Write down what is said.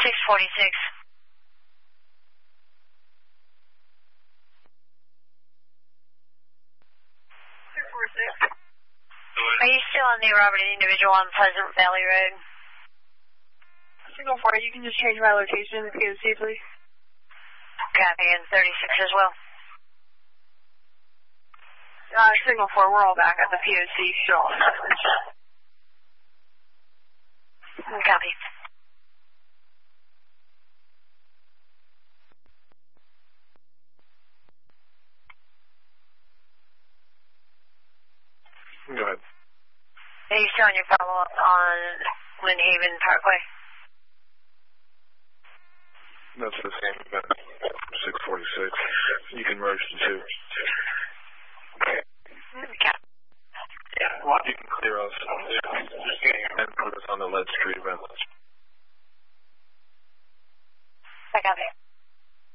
646. Are you still on the Robert individual on Pleasant Valley Road? Signal 4, you can just change my location to POC, please. Copy, and 36 as well. Signal 4, we're all back at the POC, still on message. Copy. Go ahead. Are you still on your follow-up on Lynn Haven Parkway? That's the same event, 646. You can merge the two. Okay. Yeah, well, you can clear us and put us on the Lead Street event. I got it.